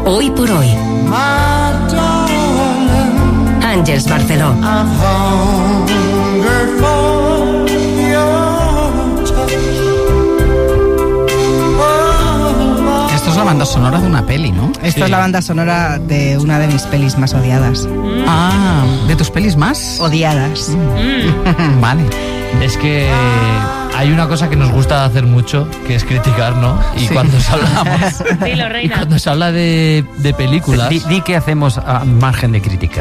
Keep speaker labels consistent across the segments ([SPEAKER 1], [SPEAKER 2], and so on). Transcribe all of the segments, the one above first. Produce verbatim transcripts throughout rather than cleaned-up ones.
[SPEAKER 1] Hoy por hoy. Àngels Barceló.
[SPEAKER 2] Esto es la banda sonora de una peli, ¿no?
[SPEAKER 3] Esto sí. Es la banda sonora de una de mis pelis más odiadas.
[SPEAKER 2] Mm. Ah, ¿de tus pelis más?
[SPEAKER 3] Odiadas.
[SPEAKER 2] Mm. Vale.
[SPEAKER 4] Es que hay una cosa que nos gusta hacer mucho, que es criticar, ¿no? Y sí. cuando se hablamos,
[SPEAKER 5] Dilo, reina.
[SPEAKER 4] Y cuando se habla de, de películas...
[SPEAKER 6] Di, di que hacemos a margen de criticar.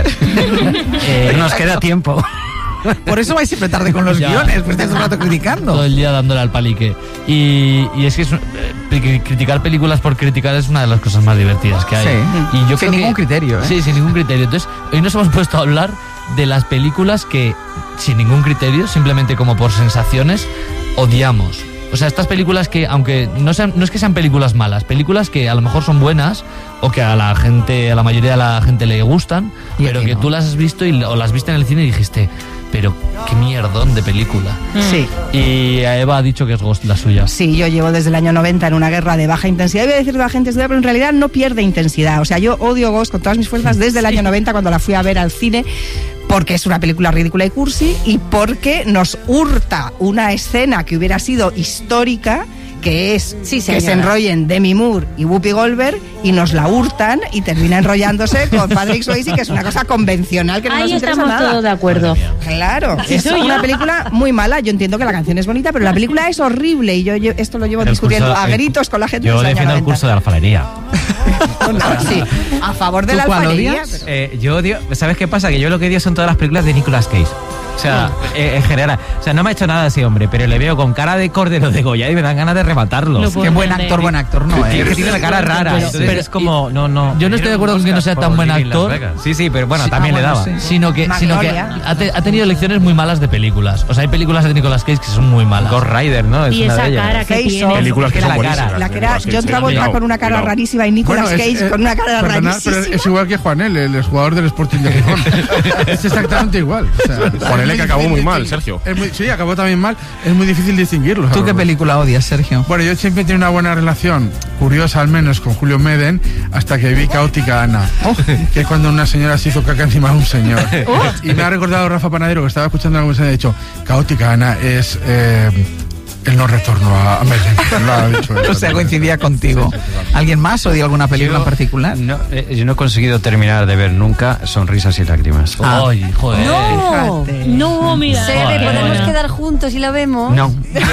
[SPEAKER 6] eh, nos queda tiempo.
[SPEAKER 2] Por eso vais siempre tarde con los ya. guiones, pues estás un rato criticando.
[SPEAKER 4] Todo el día dándole al palique. Y, y es que es, eh, criticar películas por criticar es una de las cosas más divertidas que hay.
[SPEAKER 2] Sí.
[SPEAKER 4] Y yo
[SPEAKER 2] sin ningún
[SPEAKER 4] que,
[SPEAKER 2] criterio, ¿eh?
[SPEAKER 4] Sí, sin ningún criterio. Entonces, hoy nos hemos puesto a hablar de las películas que, sin ningún criterio, simplemente como por sensaciones, odiamos. O sea, estas películas que, aunque no sean, no es que sean películas malas, películas que a lo mejor son buenas o que a la gente, a la mayoría de la gente le gustan, y pero que no. tú las has visto y, o las viste en el cine y dijiste, pero qué mierdón de película.
[SPEAKER 3] Sí.
[SPEAKER 4] Y a Eva ha dicho que es Ghost la suya.
[SPEAKER 3] Sí, yo llevo desde el año noventa en una guerra de baja intensidad. Iba a decir de baja intensidad, pero en realidad no pierde intensidad. O sea, yo odio Ghost con todas mis fuerzas desde el año noventa, cuando la fui a ver al cine, porque es una película ridícula y cursi y porque nos hurta una escena que hubiera sido histórica, que es
[SPEAKER 5] sí,
[SPEAKER 3] que se enrollen Demi Moore y Whoopi Goldberg, y nos la hurtan y termina enrollándose con Patrick Swayze, que es una cosa convencional que no
[SPEAKER 5] Ahí
[SPEAKER 3] nos interesa nada.
[SPEAKER 5] Ahí estamos todos de acuerdo.
[SPEAKER 3] Claro, es una película muy mala. Yo entiendo que la canción es bonita, pero la película es horrible y yo, yo esto lo llevo el discutiendo curso, a gritos con la gente.
[SPEAKER 6] Yo defiendo el curso de alfarería.
[SPEAKER 3] No, sí, a favor de la alfarería. Pero...
[SPEAKER 6] Eh, yo odio, ¿sabes qué pasa? Que yo lo que odio son todas las películas de Nicolas Cage. O sea, eh, en general, o sea, no me ha hecho nada ese hombre, pero le veo con cara de cordero de Goya y me dan ganas de rematarlo.
[SPEAKER 2] No qué buen actor, buen actor, no,
[SPEAKER 6] eh.
[SPEAKER 2] Es
[SPEAKER 6] que tiene la cara rara, pero, entonces pero, es como, no, no.
[SPEAKER 4] Yo no estoy de acuerdo con que no sea tan buen actor.
[SPEAKER 6] Sí, sí, pero bueno,
[SPEAKER 4] sí,
[SPEAKER 6] también
[SPEAKER 4] ah,
[SPEAKER 6] le
[SPEAKER 4] bueno,
[SPEAKER 6] daba.
[SPEAKER 4] Sí. Sino que, sino que ha, te, ha tenido lecciones muy malas de películas. O sea, hay películas de Nicolas Cage que son muy malas.
[SPEAKER 6] Ghost Rider, ¿no? Es
[SPEAKER 5] y
[SPEAKER 6] una
[SPEAKER 5] esa
[SPEAKER 6] de ellas.
[SPEAKER 5] cara que
[SPEAKER 3] Face
[SPEAKER 5] tiene.
[SPEAKER 7] Películas que son
[SPEAKER 3] la
[SPEAKER 7] buenísimas.
[SPEAKER 3] Cara, la que era John Travolta con una cara rarísima y Nicolas
[SPEAKER 8] bueno,
[SPEAKER 3] Cage
[SPEAKER 8] es, eh,
[SPEAKER 3] con una cara
[SPEAKER 8] perdona,
[SPEAKER 3] rarísima.
[SPEAKER 8] Pero es igual que Juanel, el jugador del Sporting de Gijón. Es exactamente igual. O sea,
[SPEAKER 7] Juanel que acabó muy mal, Sergio.
[SPEAKER 8] Es muy, sí, acabó también mal. Es muy difícil distinguirlo.
[SPEAKER 2] ¿Tú qué película odias, Sergio?
[SPEAKER 8] Bueno, yo siempre he tenido una buena relación, curiosa al menos, con Julio Meden, hasta que vi Caótica Ana, oh. que es cuando una señora se hizo caca encima de un señor. Oh. Y me ha recordado Rafa Panadero, que estaba escuchando la conversación, y ha dicho, Caótica Ana es... Eh, el no retorno a, a Meden. Lo ha dicho él.
[SPEAKER 2] O sea, coincidía contigo. Sí, sí, sí. ¿Alguien más odia alguna película yo, en particular?
[SPEAKER 6] No, eh, yo no he conseguido terminar de ver nunca Sonrisas y Lágrimas.
[SPEAKER 4] ¡Ay, oh, joder!
[SPEAKER 5] ¡No! No, mira.
[SPEAKER 9] Sede, ¿podemos quedar juntos y la vemos?
[SPEAKER 6] No.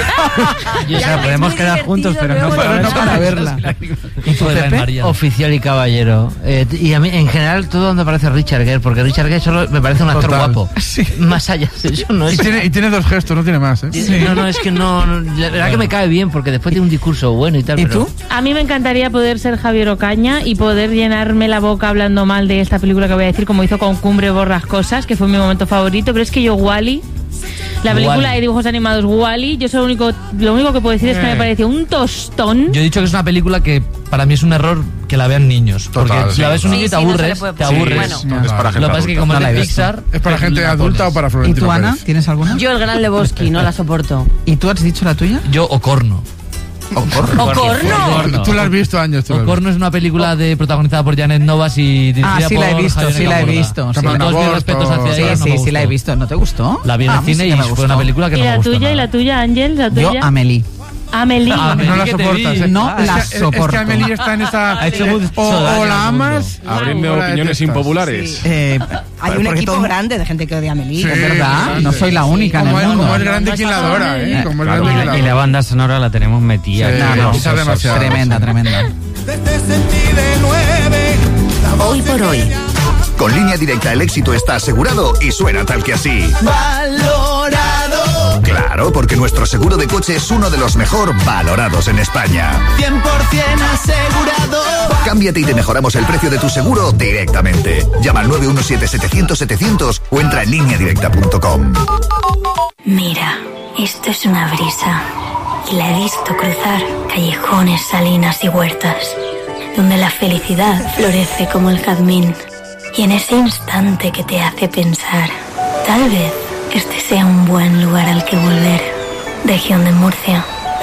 [SPEAKER 6] O sea, podemos quedar juntos, pero no para,
[SPEAKER 2] no para verla.
[SPEAKER 4] ¿Y tú, Pepe?
[SPEAKER 10] Oficial y caballero. Eh, y a mí, en general, todo donde aparece Richard Gere, porque Richard Gere solo me parece un actor
[SPEAKER 8] Total.
[SPEAKER 10] guapo.
[SPEAKER 8] Sí.
[SPEAKER 10] Más allá de eso, no es...
[SPEAKER 8] Y tiene, y tiene dos gestos, no tiene más, ¿eh?
[SPEAKER 10] Sí. No, no, es que no... no la verdad que me cae bien, porque después tiene un discurso bueno y tal.
[SPEAKER 2] ¿Y
[SPEAKER 10] pero...
[SPEAKER 2] tú?
[SPEAKER 5] A mí me encantaría poder ser Javier Ocaña y poder llenarme la boca hablando mal de esta película que voy a decir, como hizo con Cumbre Borrascosas, que fue mi momento favorito, pero es que yo Wall-E, la película Wall-E. de dibujos animados Wall-E, yo lo único, lo único que puedo decir es que me pareció un tostón.
[SPEAKER 4] Yo he dicho que es una película que para mí es un error que la vean niños.
[SPEAKER 8] Total,
[SPEAKER 4] porque si
[SPEAKER 8] sí,
[SPEAKER 4] la ves un
[SPEAKER 9] sí,
[SPEAKER 4] niño y te
[SPEAKER 9] sí,
[SPEAKER 4] aburres,
[SPEAKER 9] no
[SPEAKER 4] te aburres.
[SPEAKER 9] Sí, bueno.
[SPEAKER 7] Es para gente
[SPEAKER 4] Lo que pasa es que como
[SPEAKER 2] no
[SPEAKER 4] es de
[SPEAKER 2] la
[SPEAKER 4] Pixar...
[SPEAKER 8] ¿Es para gente adulta o para
[SPEAKER 2] ¿Y
[SPEAKER 8] Florentino
[SPEAKER 2] tú, Ana?
[SPEAKER 8] Pérez?
[SPEAKER 2] ¿Tienes alguna?
[SPEAKER 9] Yo el Gran Lebowski, no la soporto.
[SPEAKER 2] ¿Y tú has dicho la tuya?
[SPEAKER 4] Yo, Ocorno.
[SPEAKER 2] Ocorno.
[SPEAKER 9] ¡Ocorno!
[SPEAKER 8] Tú la has visto años. Tú
[SPEAKER 4] Ocorno es una película de, protagonizada por Janet Novas y dirigida
[SPEAKER 2] Ah, sí
[SPEAKER 4] por
[SPEAKER 2] la he visto,
[SPEAKER 4] Javier
[SPEAKER 2] sí la he
[SPEAKER 4] Gamboa.
[SPEAKER 2] visto. Sí,
[SPEAKER 4] Con todos mis respetos hacia
[SPEAKER 2] sí,
[SPEAKER 4] ella, no
[SPEAKER 2] sí,
[SPEAKER 4] me
[SPEAKER 2] sí la he
[SPEAKER 4] gustó.
[SPEAKER 2] visto. ¿No te gustó?
[SPEAKER 4] La vi en
[SPEAKER 2] Ah,
[SPEAKER 4] el
[SPEAKER 2] a mí
[SPEAKER 4] cine
[SPEAKER 2] sí
[SPEAKER 4] y
[SPEAKER 2] que me
[SPEAKER 4] fue
[SPEAKER 2] gustó.
[SPEAKER 4] una película que
[SPEAKER 5] ¿Y
[SPEAKER 4] no me
[SPEAKER 5] la
[SPEAKER 4] gustó
[SPEAKER 5] tuya?
[SPEAKER 4] nada.
[SPEAKER 5] ¿Y la tuya, Ángel? ¿La
[SPEAKER 2] Yo,
[SPEAKER 5] tuya?
[SPEAKER 2] Amélie.
[SPEAKER 5] Amélie.
[SPEAKER 4] Amélie,
[SPEAKER 8] No la
[SPEAKER 4] que te
[SPEAKER 8] soportas,
[SPEAKER 4] vi.
[SPEAKER 8] ¿eh?
[SPEAKER 2] No la
[SPEAKER 8] Es que,
[SPEAKER 2] soporto.
[SPEAKER 8] es que Amelie está en esa...
[SPEAKER 6] Ha hecho mucho
[SPEAKER 8] o,
[SPEAKER 6] daño
[SPEAKER 8] o
[SPEAKER 6] al
[SPEAKER 8] la
[SPEAKER 6] mundo.
[SPEAKER 8] amas...
[SPEAKER 7] Abriendo
[SPEAKER 8] o la
[SPEAKER 7] opiniones
[SPEAKER 8] detestas.
[SPEAKER 7] impopulares.
[SPEAKER 8] Sí.
[SPEAKER 2] Eh,
[SPEAKER 3] Hay un
[SPEAKER 2] porque
[SPEAKER 3] equipo
[SPEAKER 2] todo-
[SPEAKER 3] grande de gente que odia a Amelie.
[SPEAKER 8] Sí,
[SPEAKER 2] Es verdad,
[SPEAKER 8] grande.
[SPEAKER 2] no soy la única
[SPEAKER 8] Como
[SPEAKER 2] en
[SPEAKER 8] es,
[SPEAKER 2] el mundo.
[SPEAKER 8] como es grande
[SPEAKER 5] No
[SPEAKER 8] quien la
[SPEAKER 5] está
[SPEAKER 8] adora,
[SPEAKER 5] mal,
[SPEAKER 8] ¿eh?
[SPEAKER 5] ¿eh?
[SPEAKER 8] Como es
[SPEAKER 6] Claro,
[SPEAKER 8] grande
[SPEAKER 6] y,
[SPEAKER 8] quien la
[SPEAKER 6] la, y la
[SPEAKER 8] adora.
[SPEAKER 6] banda sonora la tenemos metida.
[SPEAKER 8] Sí,
[SPEAKER 2] No, no,
[SPEAKER 8] quizás
[SPEAKER 2] so- so-
[SPEAKER 8] demasiado.
[SPEAKER 2] tremenda, tremenda.
[SPEAKER 1] Hoy por hoy.
[SPEAKER 11] Con Línea Directa el éxito está asegurado y suena tal que así.
[SPEAKER 12] Valorado.
[SPEAKER 11] Claro, porque nuestro seguro de coche es uno de los mejor valorados en España.
[SPEAKER 12] cien por ciento asegurado.
[SPEAKER 11] Cámbiate y te mejoramos el precio de tu seguro directamente. Llama al nueve uno siete setecientos setecientos o entra en línea directa punto com.
[SPEAKER 13] Mira, esto es una brisa y la he visto cruzar callejones, salinas y huertas, donde la felicidad florece como el jazmín. Y en ese instante que te hace pensar, tal vez este sea un buen lugar al que volver. Región de Murcia,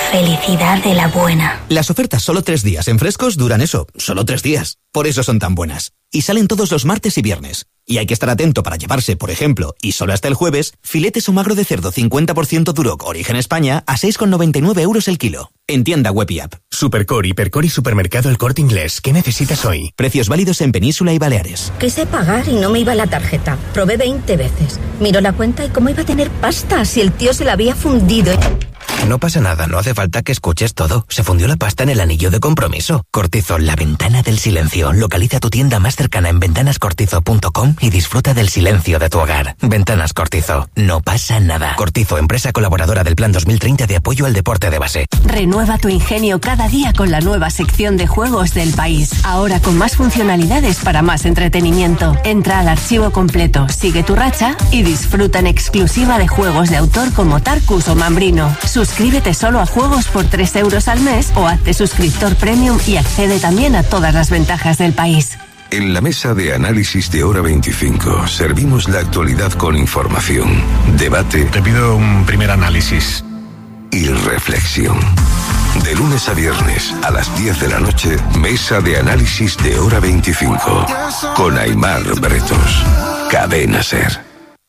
[SPEAKER 13] felicidad de la buena.
[SPEAKER 7] Las ofertas solo tres días en Frescos duran eso, solo tres días. Por eso son tan buenas. Y salen todos los martes y viernes. Y hay que estar atento para llevarse, por ejemplo, y solo hasta el jueves, filetes o magro de cerdo cincuenta por ciento Duroc Origen España a seis con noventa y nueve euros el kilo. En tienda web y app.
[SPEAKER 14] Supercore, Hipercore y Supermercado El Corte Inglés. ¿Qué necesitas hoy?
[SPEAKER 7] Precios válidos en Península y Baleares.
[SPEAKER 15] Quise pagar y no me iba la tarjeta. Probé veinte veces. Miró la cuenta y cómo iba a tener pasta si el tío se la había fundido.
[SPEAKER 16] No pasa nada, no hace falta que escuches todo. Se fundió la pasta en el anillo de compromiso. Cortizo, la ventana del silencio. Localiza tu tienda más cercana en ventanas cortizo punto com y disfruta del silencio de tu hogar. Ventanas Cortizo, no pasa nada. Cortizo, empresa colaboradora del Plan dos mil treinta de apoyo al deporte de base.
[SPEAKER 17] Renueva tu ingenio cada día con la nueva sección de juegos del país. Ahora con más funcionalidades para más entretenimiento. Entra al archivo completo, sigue tu racha y disfruta en exclusiva de juegos de autor como Tarkus o Mambrino. Suscríbete solo a juegos por tres euros al mes o hazte suscriptor premium y accede también a todas las ventajas del país.
[SPEAKER 18] En la mesa de análisis de Hora veinticinco servimos la actualidad con información, debate. Te pido un primer análisis. Y reflexión. De lunes a viernes a las diez de la noche, mesa de análisis de Hora veinticinco. Con Aimar Bretos. Cadena SER.